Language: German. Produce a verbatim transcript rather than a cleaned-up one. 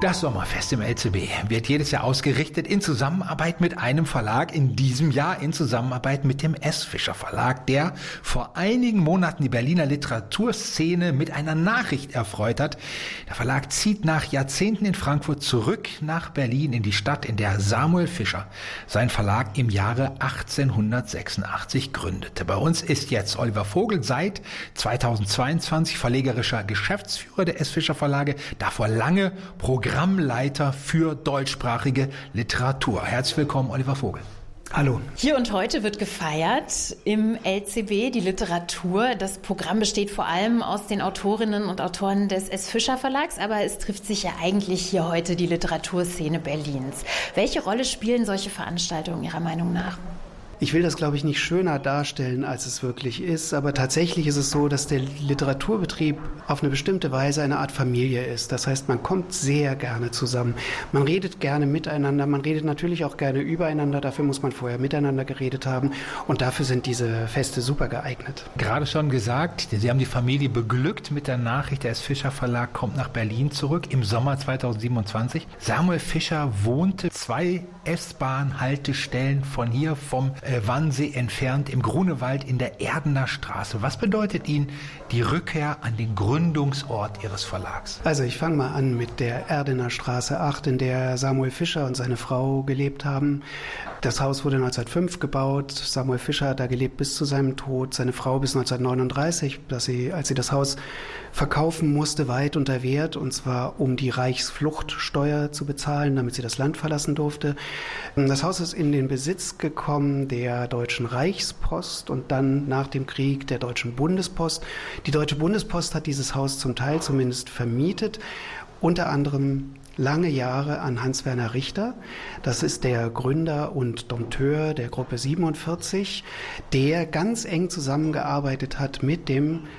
Das Sommerfest im L C B wird jedes Jahr ausgerichtet in Zusammenarbeit mit einem Verlag, in diesem Jahr in Zusammenarbeit mit dem S. Fischer Verlag, der vor einigen Monaten die Berliner Literaturszene mit einer Nachricht erfreut hat. Der Verlag zieht nach Jahrzehnten in Frankfurt zurück nach Berlin, in die Stadt, in der Samuel Fischer sein Verlag im Jahre achtzehnhundertsechsundachtzig gründete. Bei uns ist jetzt Oliver Vogel, seit zweitausendzweiundzwanzig verlegerischer Geschäftsführer der S. Fischer Verlage, davor lange Programmleiter für deutschsprachige Literatur. Herzlich willkommen, Oliver Vogel. Hallo. Hier und heute wird gefeiert im L C B die Literatur. Das Programm besteht vor allem aus den Autorinnen und Autoren des S. Fischer Verlags, aber es trifft sich ja eigentlich hier heute die Literaturszene Berlins. Welche Rolle spielen solche Veranstaltungen Ihrer Meinung nach? Ich will das, glaube ich, nicht schöner darstellen, als es wirklich ist, aber tatsächlich ist es so, dass der Literaturbetrieb auf eine bestimmte Weise eine Art Familie ist. Das heißt, man kommt sehr gerne zusammen. Man redet gerne miteinander, man redet natürlich auch gerne übereinander, dafür muss man vorher miteinander geredet haben und dafür sind diese Feste super geeignet. Gerade schon gesagt, Sie haben die Familie beglückt mit der Nachricht, der S. Fischer Verlag kommt nach Berlin zurück im Sommer zweitausendsiebenundzwanzig. Samuel Fischer wohnte zwei S-Bahn-Haltestellen von hier vom äh, Wannsee entfernt im Grunewald in der Erdener Straße. Was bedeutet Ihnen die Rückkehr an den Gründungsort Ihres Verlags? Also ich fange mal an mit der Erdener Straße acht, in der Samuel Fischer und seine Frau gelebt haben. Das Haus wurde neunzehnhundertfünf gebaut. Samuel Fischer hat da gelebt bis zu seinem Tod. Seine Frau bis neunzehnhundertneununddreißig, dass sie, als sie das Haus verkaufen musste, weit unter Wert, und zwar um die Reichsfluchtsteuer zu bezahlen, damit sie das Land verlassen durfte. Das Haus ist in den Besitz gekommen der Deutschen Reichspost und dann nach dem Krieg der Deutschen Bundespost. Die Deutsche Bundespost hat dieses Haus zum Teil zumindest vermietet, unter anderem lange Jahre an Hans-Werner Richter. Das ist der Gründer und Dompteur der Gruppe siebenundvierzig, der ganz eng zusammengearbeitet hat mit dem